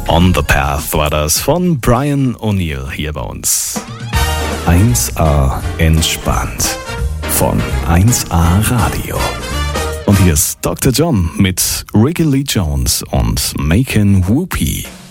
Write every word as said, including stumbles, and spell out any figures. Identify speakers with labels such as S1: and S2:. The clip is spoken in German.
S1: On the Path war das von Brian O'Neill hier bei uns. eins A entspannt von eins A Radio. Und hier ist Doktor John mit Ricky Lee Jones und Macon Whoopee.